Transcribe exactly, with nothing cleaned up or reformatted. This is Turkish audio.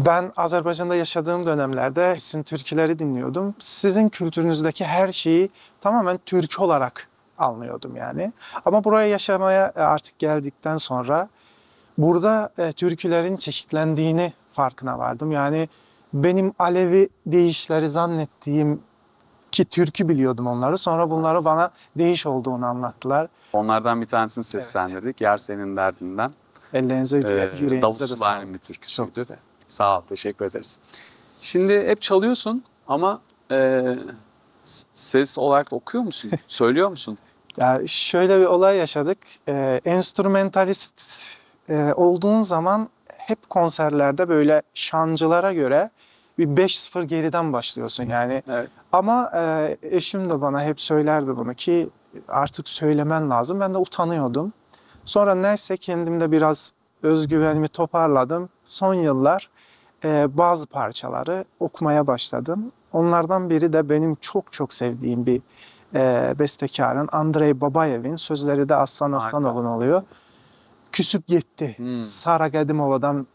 Ben Azerbaycan'da yaşadığım dönemlerde sizin türküleri dinliyordum. Sizin kültürünüzdeki her şeyi tamamen türkü olarak anlıyordum yani. Ama buraya yaşamaya artık geldikten sonra burada e, türkülerin çeşitlendiğini farkına vardım. Yani benim Alevi deyişleri zannettiğim ki türkü biliyordum onları. Sonra bunları bana değiş olduğunu anlattılar. Onlardan bir tanesini seslendirdik. Yer Senin Derdinden. Ellerinize, Ee, yüreğinize Davut de sağlık. Sular'ın bir Çok türküsüydü. güzel. Sağ ol, teşekkür ederiz. Şimdi hep çalıyorsun ama e, s- ses olarak da okuyor musun? Söylüyor musun? Ya şöyle bir olay yaşadık. Ee, enstrümentalist e, olduğun zaman hep konserlerde böyle şancılara göre bir beş sıfır geriden başlıyorsun yani. Evet. Ama e, eşim de bana hep söylerdi bunu ki artık söylemen lazım. Ben de utanıyordum. Sonra neyse kendimde biraz özgüvenimi toparladım. Son yıllar e, bazı parçaları okumaya başladım. Onlardan biri de benim çok çok sevdiğim bir e, bestekarın Andrei Babayev'in, sözleri de Aslan Harika. Aslanoğlu'nun oluyor. Küsüp Gitti. Hmm. Sara Gedimova'dan